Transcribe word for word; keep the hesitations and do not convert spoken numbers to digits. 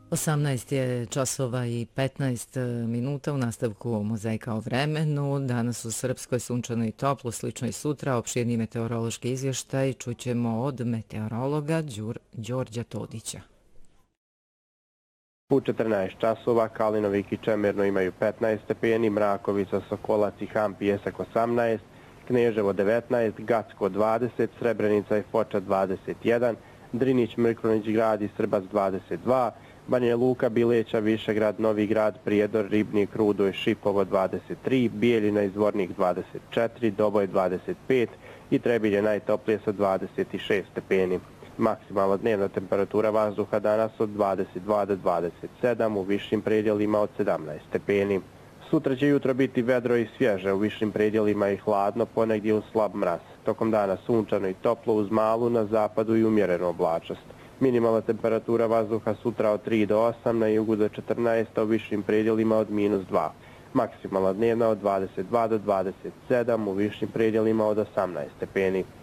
osamnaest je časova i petnaest minuta u nastavku Mozaika o vremenu. Danas u Srpskoj sunčano i toplo, slično i sutra. Opširni meteorološki izvještaj čućemo od meteorologa Đur, Đorđa Todića. U četrnaest časova Kalinovik i Čemerno imaju petnaest stepeni, Mrakovica, Sokolac i Ham Pijesak osamnaest, Kneževo devetnaest, Gacko dvadeset, Srebrenica i Foča dvadeset jedan, Drinić, Mrkonjić grad i Srbac dvadeset dva, Banja Luka, Bileća, Višegrad, Novi grad, Prijedor, Ribnik, Rudo i Šipovo dvadeset tri, Bijeljina i Zvornik dvadeset četiri, Doboj dvadeset pet i Trebinje najtoplije sa dvadeset šest stepeni. Maksimalna dnevna temperatura vazduha danas od dvadeset dva do dvadeset sedam, u višim predjelima od sedamnaest stepeni. Sutra će jutro biti vedro i svježe, u višim predjelima i hladno, ponegdje uz slab mraz. Tokom dana sunčano i toplo uz malu na zapadu i umjerenu oblačnost. Minimalna temperatura vazduha sutra od tri do osam, na jugu do četrnaest, a u višim predjelima od minus dva. Maksimalna dnevna od dvadeset dva do dvadeset sedam, u višim predjelima od osamnaest stepeni.